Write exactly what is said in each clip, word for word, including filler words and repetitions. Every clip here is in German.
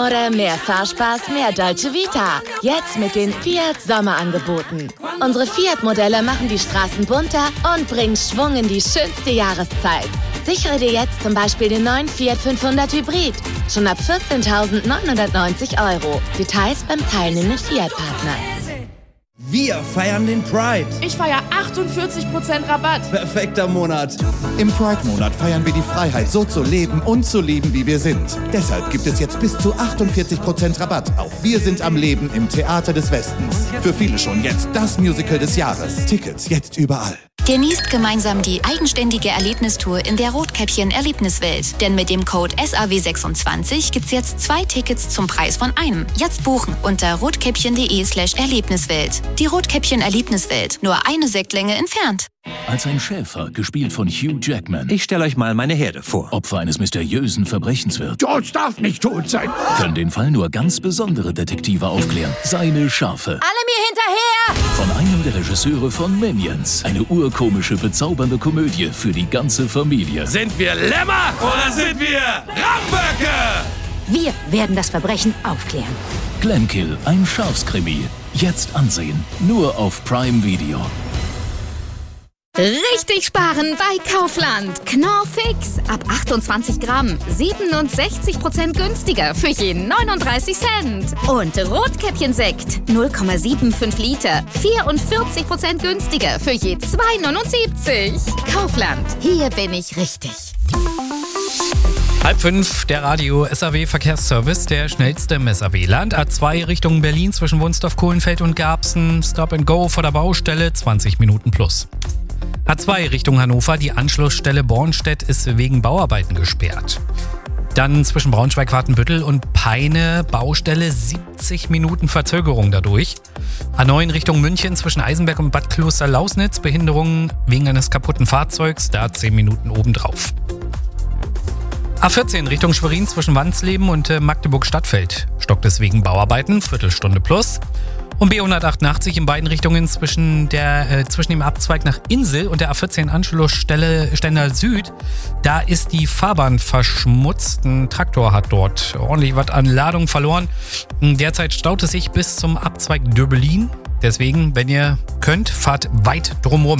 Rumore, mehr Fahrspaß, mehr Dolce Vita. Jetzt mit den Fiat Sommerangeboten. Unsere Fiat-Modelle machen die Straßen bunter und bringen Schwung in die schönste Jahreszeit. Sichere dir jetzt zum Beispiel den neuen Fiat fünfhundert Hybrid. Schon ab vierzehntausendneunhundertneunzig Euro. Details beim teilnehmenden Fiat-Partner. Wir feiern den Pride. Ich feiere achtundvierzig Prozent Rabatt. Perfekter Monat. Im Pride-Monat feiern wir die Freiheit, so zu leben und zu lieben, wie wir sind. Deshalb gibt es jetzt bis zu achtundvierzig Prozent Rabatt auf Wir sind am Leben im Theater des Westens. Für viele schon jetzt das Musical des Jahres. Tickets jetzt überall. Genießt gemeinsam die eigenständige Erlebnistour in der Rotkäppchen Erlebniswelt. Denn mit dem Code S A W sechsundzwanzig gibt's jetzt zwei Tickets zum Preis von einem. Jetzt buchen unter rotkäppchen.de slash Erlebniswelt. Die Rotkäppchen Erlebniswelt, nur eine Sektlänge entfernt. Als ein Schäfer, gespielt von Hugh Jackman. Ich stelle euch mal meine Herde vor. Opfer eines mysteriösen Verbrechens wird. George darf nicht tot sein. Können den Fall nur ganz besondere Detektive aufklären. Seine Schafe. Alle mir hinterher! Von einem der Regisseure von Minions. Eine urkomische, bezaubernde Komödie für die ganze Familie. Sind wir Lämmer oder sind wir Ramböcke? Wir werden das Verbrechen aufklären. Glenkill, ein Schafskrimi. Jetzt ansehen. Nur auf Prime Video. Richtig sparen bei Kaufland. Knorr Fix. Ab achtundzwanzig Gramm. siebenundsechzig Prozent günstiger für jeden neununddreißig Cent. Und Rotkäppchen-Sekt. null Komma fünfundsiebzig Liter. vierundvierzig Prozent günstiger für je zwei neunundsiebzig. Kaufland. Hier bin ich richtig. Halb fünf, der Radio S A W Verkehrsservice, der schnellste im S A W-Land. A zwei Richtung Berlin zwischen Wunstorf, Kohlenfeld und Garbsen. Stop and Go vor der Baustelle, zwanzig Minuten plus. A zwei Richtung Hannover, die Anschlussstelle Bornstedt ist wegen Bauarbeiten gesperrt. Dann zwischen Braunschweig-Watenbüttel und Peine, Baustelle, siebzig Minuten Verzögerung dadurch. A neun Richtung München zwischen Eisenberg und Bad Kloster-Lausnitz, Behinderungen wegen eines kaputten Fahrzeugs, da zehn Minuten obendrauf. A vierzehn Richtung Schwerin zwischen Wandsleben und äh, Magdeburg-Stadtfeld. Stockt es wegen Bauarbeiten, Viertelstunde plus. Und B hundertachtundachtzig in beiden Richtungen zwischen, der, äh, zwischen dem Abzweig nach Insel und der A vierzehn Anschlussstelle Stendal Süd. Da ist die Fahrbahn verschmutzt. Ein Traktor hat dort ordentlich was an Ladung verloren. Derzeit staut es sich bis zum Abzweig Döbelin. Deswegen, wenn ihr könnt, fahrt weit drumrum.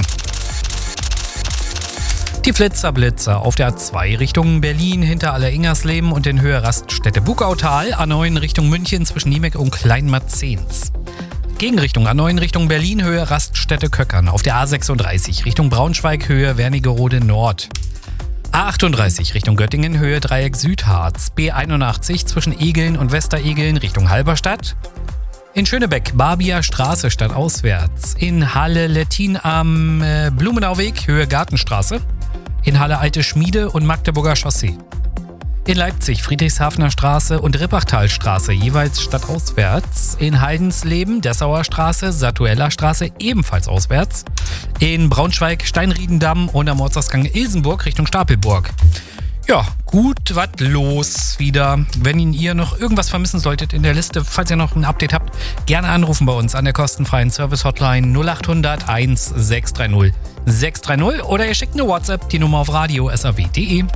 Die Flitzer-Blitzer auf der A zwei Richtung Berlin hinter Aller-Ingersleben und in Höhe Raststätte Bugautal. A neun Richtung München zwischen Niemek und Kleinmarzens. Gegenrichtung A neun Richtung Berlin, Höhe Raststätte Köckern. Auf der A sechsunddreißig Richtung Braunschweig, Höhe Wernigerode Nord. A achtunddreißig Richtung Göttingen, Höhe Dreieck Südharz. B einundachtzig zwischen Egeln und Westeregeln Richtung Halberstadt. In Schönebeck, Barbier Straße stadtauswärts. In Halle Lettin am äh, Blumenauweg, Höhe Gartenstraße. In Halle Alte Schmiede und Magdeburger Chaussee. In Leipzig Friedrichshafener Straße und Rippachtalstraße, jeweils stadtauswärts. In Heidensleben Dessauer Straße, Satueller Straße, ebenfalls auswärts. In Braunschweig Steinriedendamm und am Ortsausgang Ilsenburg Richtung Stapelburg. Ja, gut, was los wieder. Wenn ihr noch irgendwas vermissen solltet in der Liste, falls ihr noch ein Update habt, gerne anrufen bei uns an der kostenfreien Service-Hotline null achthundert eins sechs drei null sechs drei null oder ihr schickt eine WhatsApp, die Nummer auf radio s a w punkt de.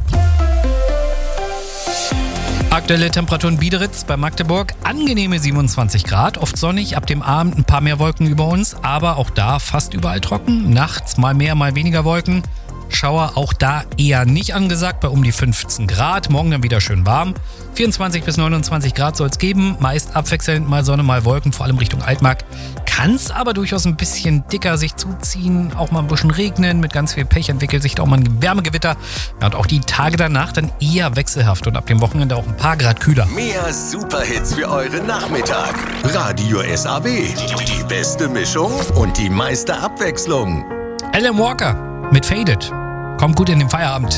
Aktuelle Temperaturen Biederitz bei Magdeburg, angenehme siebenundzwanzig Grad, oft sonnig, ab dem Abend ein paar mehr Wolken über uns, aber auch da fast überall trocken, nachts mal mehr, mal weniger Wolken. Schauer auch da eher nicht angesagt, bei um die fünfzehn Grad. Morgen dann wieder schön warm. vierundzwanzig bis neunundzwanzig Grad soll es geben. Meist abwechselnd mal Sonne, mal Wolken, vor allem Richtung Altmark. Kann es aber durchaus ein bisschen dicker sich zuziehen. Auch mal ein bisschen regnen. Mit ganz viel Pech entwickelt sich da auch mal ein Wärmegewitter. Ja, und auch die Tage danach dann eher wechselhaft und ab dem Wochenende auch ein paar Grad kühler. Mehr Superhits für euren Nachmittag. Radio S A W. Die beste Mischung und die meiste Abwechslung. Alan Walker mit Faded. Kommt gut in den Feierabend.